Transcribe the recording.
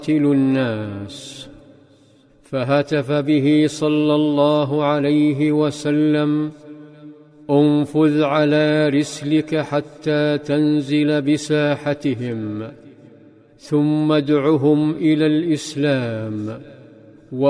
الناس، فهتف به صلى الله عليه وسلم: انفذ على رسلك حتى تنزل بساحتهم، ثم ادعهم إلى الإسلام.